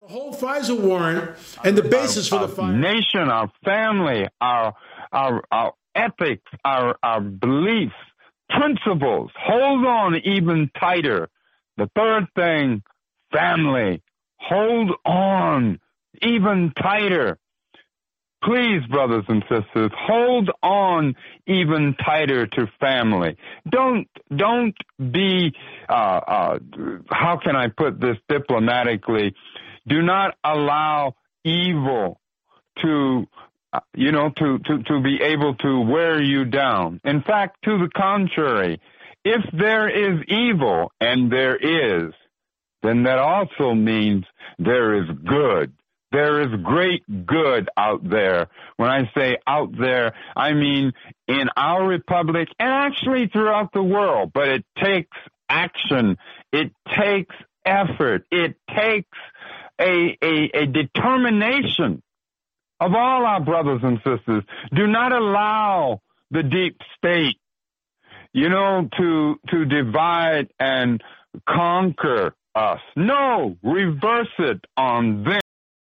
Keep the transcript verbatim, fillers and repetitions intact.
The whole FISA warrant and the basis our, for the our FISA nation, our family, our our our ethics, our our beliefs, principles. Hold on even tighter. The third thing, family. Hold on even tighter. Please, brothers and sisters, hold on even tighter to family. Don't don't be. Uh, uh, how can I put this diplomatically? Do not allow evil to, uh, you know, to, to, to be able to wear you down. In fact, to the contrary, if there is evil, and there is, then that also means there is good. There is great good out there. When I say out there, I mean in our republic and actually throughout the world. But it takes action. It takes effort. It takes A, a, a determination of all our brothers and sisters. Do not allow the deep state, you know, to to divide and conquer us. No, reverse it on them.